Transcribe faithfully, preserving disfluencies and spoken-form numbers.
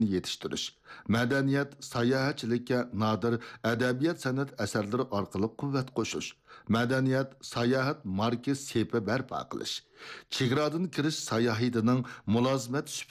yetiştirish, madaniyat, sayohatchilikka nodir adabiyot san'at asarlari orqali quvvat qo'shish, madaniyat, sayohat markaz sepi barpo qilish, chegaradan kirish sayohatining mulozimat